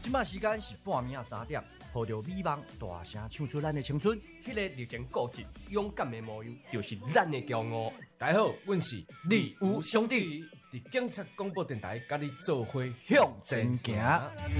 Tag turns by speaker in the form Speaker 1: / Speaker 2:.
Speaker 1: 即马时间是半暝3点，抱着美梦大声唱出咱的青春。
Speaker 2: 迄个热情固执、勇敢的模样，就是咱的骄傲。
Speaker 3: 大家好，阮是
Speaker 1: 李武兄弟，
Speaker 3: 伫警察广播电台，甲你做伙
Speaker 1: 向前行。